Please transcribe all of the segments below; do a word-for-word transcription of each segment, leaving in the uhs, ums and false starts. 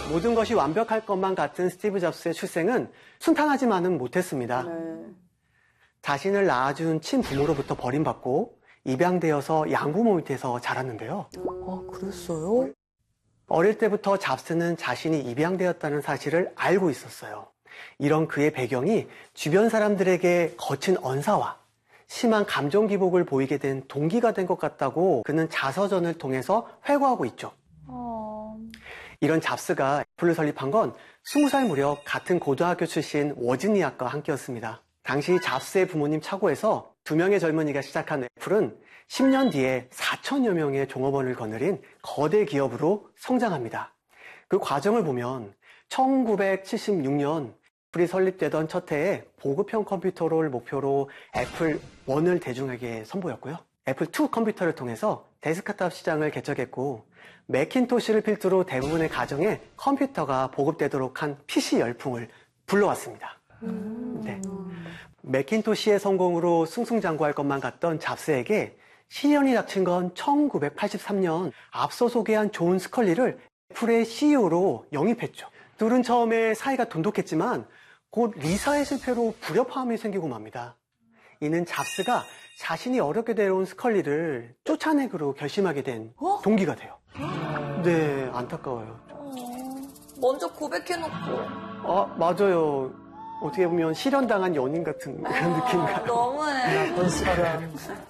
모든 것이 완벽할 것만 같은 스티브 잡스의 출생은 순탄하지만은 못했습니다. 네. 자신을 낳아준 친부모로부터 버림받고 입양되어서 양부모 밑에서 자랐는데요. 아, 그랬어요? 어릴 때부터 잡스는 자신이 입양되었다는 사실을 알고 있었어요. 이런 그의 배경이 주변 사람들에게 거친 언사와 심한 감정 기복을 보이게 된 동기가 된 것 같다고 그는 자서전을 통해서 회고하고 있죠. 어... 이런 잡스가 애플을 설립한 건 스무 살 무렵 같은 고등학교 출신 워지니아과 함께였습니다. 당시 잡스의 부모님 차고에서 두 명의 젊은이가 시작한 애플은 십 년 뒤에 사천여 명의 종업원을 거느린 거대 기업으로 성장합니다. 그 과정을 보면 천구백칠십육 년 애플이 설립되던 첫 해에 보급형 컴퓨터를 목표로 애플 원을 대중에게 선보였고요. 애플 투 컴퓨터를 통해서 데스크탑 시장을 개척했고 매킨토시를 필두로 대부분의 가정에 컴퓨터가 보급되도록 한 피씨 열풍을 불러왔습니다. 음. 네. 매킨토시의 성공으로 승승장구할 것만 같던 잡스에게 시련이 닥친 건 천구백팔십삼 년 앞서 소개한 존 스컬리를 애플의 씨이오로 영입했죠. 둘은 처음에 사이가 돈독했지만 곧 리사의 실패로 불협화음이 생기고 맙니다. 이는 잡스가 자신이 어렵게 데려온 스컬리를 쫓아내기로 결심하게 된 어? 동기가 돼요. 네, 안타까워요. 어, 먼저 고백해놓고. 아, 맞아요. 어떻게 보면 실현당한 연인 같은 그런 아, 느낌인가요? 너무해. 나쁜 사람.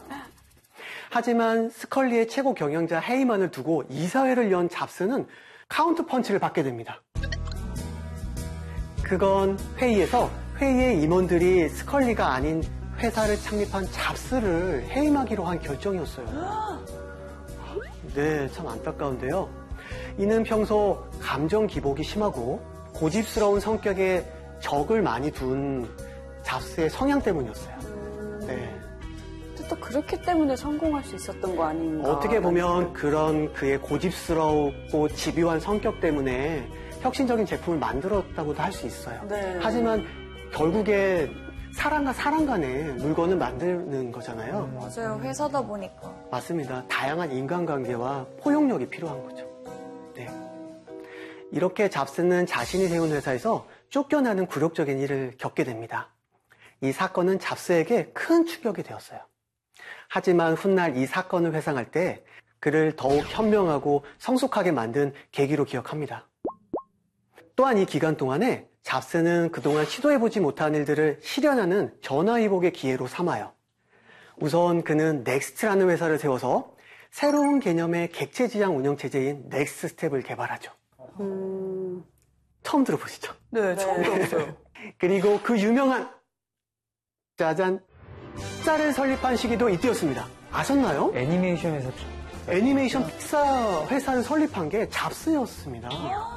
하지만 스컬리의 최고 경영자 헤이만을 두고 이사회를 연 잡스는 카운트 펀치를 받게 됩니다. 그건 회의에서 회의의 임원들이 스컬리가 아닌 회사를 창립한 잡스를 해임하기로 한 결정이었어요. 네, 참 안타까운데요. 이는 평소 감정 기복이 심하고 고집스러운 성격에 적을 많이 둔 잡스의 성향 때문이었어요. 네. 또 그렇기 때문에 성공할 수 있었던 거 아닌가? 어떻게 보면 그런 그의 고집스럽고 집요한 성격 때문에 혁신적인 제품을 만들었다고도 할 수 있어요. 네. 하지만 결국에 사람과 사람 간에 물건을 만드는 거잖아요. 음, 맞아요. 회사다 보니까. 맞습니다. 다양한 인간관계와 포용력이 필요한 거죠. 네. 이렇게 잡스는 자신이 세운 회사에서 쫓겨나는 굴욕적인 일을 겪게 됩니다. 이 사건은 잡스에게 큰 충격이 되었어요. 하지만 훗날 이 사건을 회상할 때 그를 더욱 현명하고 성숙하게 만든 계기로 기억합니다. 또한 이 기간 동안에 잡스는 그동안 시도해보지 못한 일들을 실현하는 전화위복의 기회로 삼아요. 우선 그는 넥스트라는 회사를 세워서 새로운 개념의 객체지향 운영체제인 넥스트스텝을 개발하죠. 음... 처음 들어보시죠? 네, 처음 들어봤어요. 그리고 그 유명한 짜잔 픽사를 설립한 시기도 이때였습니다. 아셨나요? 애니메이션 회사. 애니메이션 픽사 회사를 설립한 게 잡스였습니다.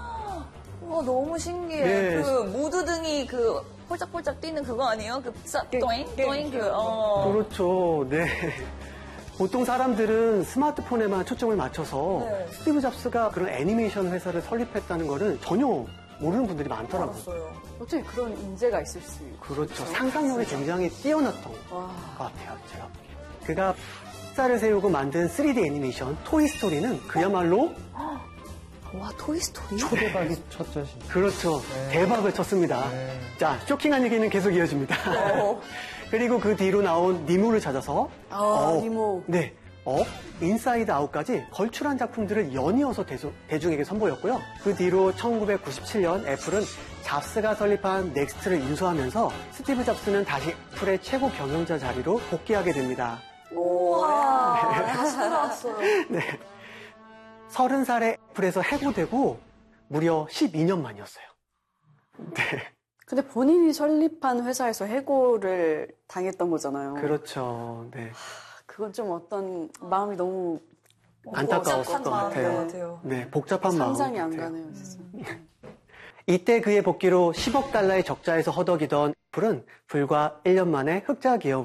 와, 너무 신기해. 네. 그 무드등이 그 폴짝폴짝 뛰는 그거 아니에요? 그 pik사 또잉 또잉 그 어. 그렇죠. 네. 보통 사람들은 스마트폰에만 초점을 맞춰서 네. 스티브 잡스가 그런 애니메이션 회사를 설립했다는 거는 전혀 모르는 분들이 많더라고요. 알았어요. 어떻게 그런 인재가 있을 수 있어요? 그렇죠. 상상력이 굉장히 뛰어났던 와. 것 같아요. 제가. 그가 픽사를 세우고 만든 쓰리디 애니메이션 토이스토리는 그야말로 와, 토이스토리? 초대박이 쳤죠. 그렇죠. 네. 대박을 쳤습니다. 네. 자, 쇼킹한 얘기는 계속 이어집니다. 그리고 그 뒤로 나온 니모를 찾아서 아, 어, 니모. 네. 업, 인사이드 아웃까지 걸출한 작품들을 연이어서 대수, 대중에게 선보였고요. 그 뒤로 천구백구십칠 년 애플은 잡스가 설립한 넥스트를 인수하면서 스티브 잡스는 다시 애플의 최고 경영자 자리로 복귀하게 됩니다. 우와, 네. 다시 돌아왔어요. 네. 서른 살에 애플에서 해고되고 무려 십이 년 만이었어요. 네. 근데 본인이 설립한 회사에서 해고를 당했던 거잖아요. 그렇죠. 네. 그건 좀 어떤 마음이 너무 안타까웠을 것 같아요. 같아요. 네, 복잡한 마음. 상상이 안 가네요, 진짜. 이때 그의 복귀로 십억 달러의 적자에서 허덕이던 애플은 불과 일 년 만에 흑자 기업